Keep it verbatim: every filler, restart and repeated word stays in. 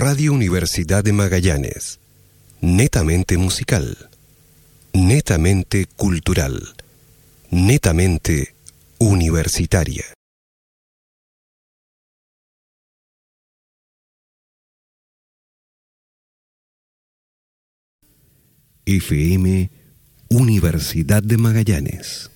Radio Universidad de Magallanes. Netamente musical. Netamente cultural. Netamente universitaria. F M Universidad de Magallanes.